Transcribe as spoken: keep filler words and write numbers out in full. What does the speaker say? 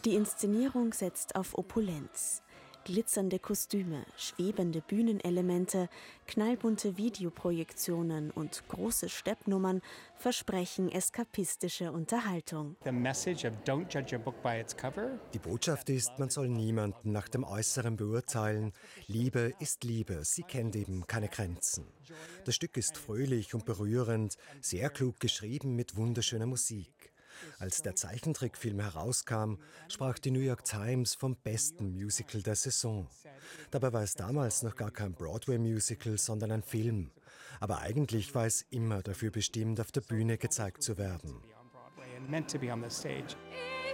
Die Inszenierung setzt auf Opulenz. Glitzernde Kostüme, schwebende Bühnenelemente, knallbunte Videoprojektionen und große Steppnummern versprechen eskapistische Unterhaltung. Die Botschaft ist, man soll niemanden nach dem Äußeren beurteilen. Liebe ist Liebe, sie kennt eben keine Grenzen. Das Stück ist fröhlich und berührend, sehr klug geschrieben mit wunderschöner Musik. Als der Zeichentrickfilm herauskam, sprach die New York Times vom besten Musical der Saison. Dabei war es damals noch gar kein Broadway-Musical, sondern ein Film. Aber eigentlich war es immer dafür bestimmt, auf der Bühne gezeigt zu werden.